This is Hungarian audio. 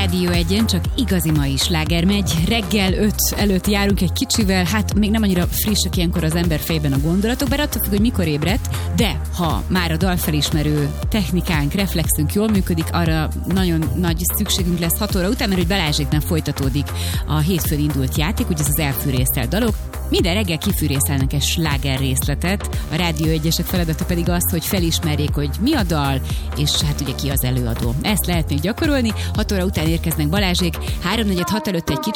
Rádió 1-en csak igazi mai sláger megy. Reggel 5 előtt járunk egy kicsivel, hát még nem annyira frissek ilyenkor az ember fejben a gondolatok, bár attól függ, hogy mikor ébredt, de ha már a dalfelismerő technikánk, reflexünk jól működik, arra nagyon nagy szükségünk lesz 6 óra után, mert hogy Balázséknál folytatódik a hétfőn indult játék, ugye ez az elfűrészelt dalok. Minden reggel kifűrészelnek egy sláger részletet, a Rádió 1-esek feladata pedig az, hogy felismerjék, hogy mi a dal, és hát ugye ki az előadó. Ezt lehet még gyakorolni, 6 óra után érkeznek Balázsék, 3-4-6 előtt egy kicsi